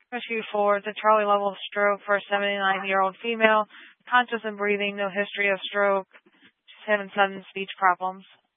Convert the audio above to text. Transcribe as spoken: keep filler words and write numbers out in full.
Rescue four, it's a Charlie level stroke for a seventy-nine-year-old female, conscious and breathing, no history of stroke. She's having sudden speech problems.